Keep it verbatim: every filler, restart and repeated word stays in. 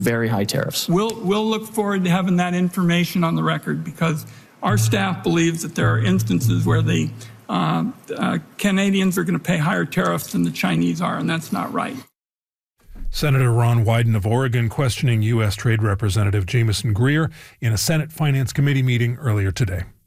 very high tariffs. We'll, we'll look forward to having that information on the record, because our staff believes that there are instances where the uh, uh, Canadians are going to pay higher tariffs than the Chinese are, and that's not right. Senator Ron Wyden of Oregon questioning U S. Trade Representative Jamieson Greer in a Senate Finance Committee meeting earlier today.